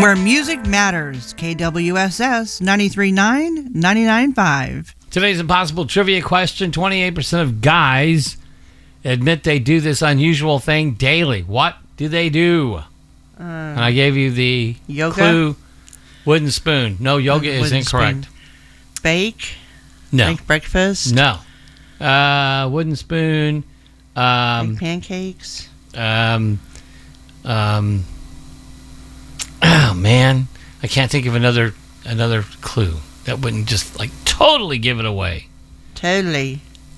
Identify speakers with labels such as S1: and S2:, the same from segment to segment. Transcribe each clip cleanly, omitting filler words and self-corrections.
S1: Where music matters. KWSS 93.9, 99.5.
S2: Today's impossible trivia question. 28% of guys admit they do this unusual thing daily. What do they do? And I gave you the
S1: Yoga?
S2: clue. Wooden spoon. No, yoga is
S1: Wooden
S2: incorrect.
S1: spoon. Bake?
S2: No.
S1: Make breakfast?
S2: No. Wooden spoon.
S1: Make pancakes?
S2: Oh man, I can't think of another clue that wouldn't just like totally give it away.
S1: Totally.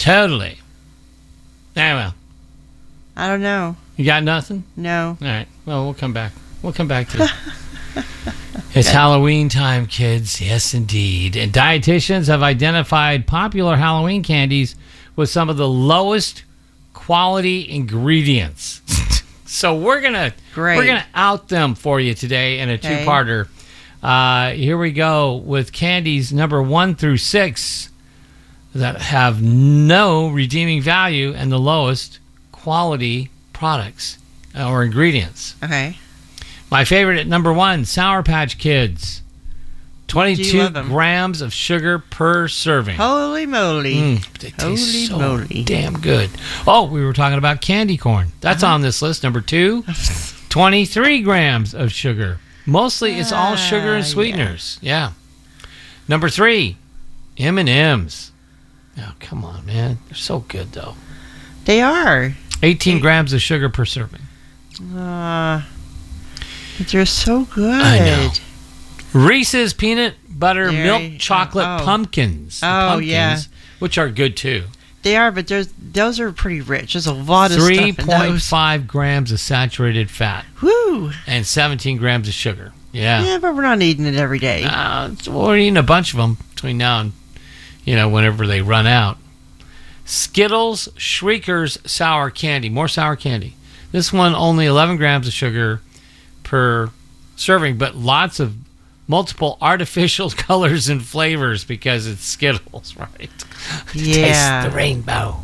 S2: Anyway,
S1: I don't know.
S2: you got nothing?
S1: No.
S2: All right. Well, we'll come back. To it. It's Halloween time, kids. Yes, indeed. And dietitians have identified popular Halloween candies with some of the lowest quality ingredients. So we're gonna out them for you today in a two-parter. Here we go with candies number 1 through 6 that have no redeeming value and the lowest quality products or ingredients.
S1: Okay.
S2: My favorite at number 1, Sour Patch Kids. 22 grams of sugar per serving.
S1: Holy moly.
S2: They taste so damn good. Oh, we were talking about candy corn. That's on this list. Number 2, 23 grams of sugar. Mostly it's all sugar and sweeteners. Yeah. Number 3, M&M's. Oh, come on, man. They're so good, though.
S1: They are.
S2: 18 grams of sugar per serving.
S1: But they're so good.
S2: I know. Reese's peanut butter milk chocolate pumpkins.
S1: Yeah.
S2: Which are good too.
S1: They are, but those are pretty rich. There's a lot of stuff in those.
S2: 3.5 grams of saturated fat.
S1: Woo!
S2: And 17 grams of sugar. Yeah.
S1: Yeah, but we're not eating it every day.
S2: We're eating a bunch of them between now and, whenever they run out. Skittles Shriekers sour candy. More sour candy. This one only 11 grams of sugar per serving, but lots of multiple artificial colors and flavors because it's Skittles, right?
S1: Yeah.
S2: Taste the rainbow.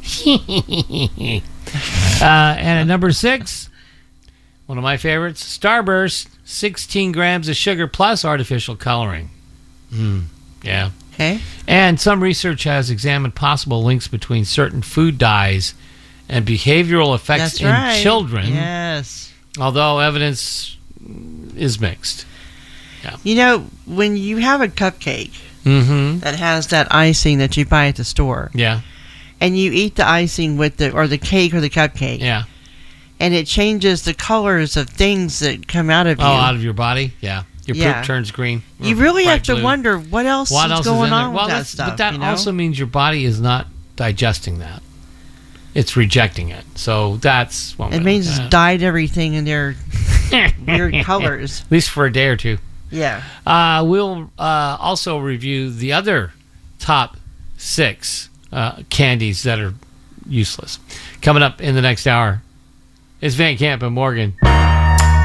S2: And at number 6, one of my favorites, Starburst, 16 grams of sugar plus artificial coloring. Yeah.
S1: Okay.
S2: And some research has examined possible links between certain food dyes and behavioral effects in children.
S1: Yes.
S2: Although evidence is mixed.
S1: Yeah. When you have a cupcake that has that icing that you buy at the store.
S2: Yeah.
S1: And you eat the icing with the cake or the cupcake.
S2: Yeah.
S1: And it changes the colors of things that come out of you.
S2: Oh, out of your body? Yeah. Your poop turns green.
S1: You really have to wonder what else is going on with that stuff.
S2: But that also means your body is not digesting that. It's rejecting it. So that's what
S1: it means it's dyed everything in their weird colors.
S2: At least for a day or two.
S1: Yeah.
S2: We'll also review the other top 6 candies that are useless. Coming up in the next hour, it's Van Camp and Morgan.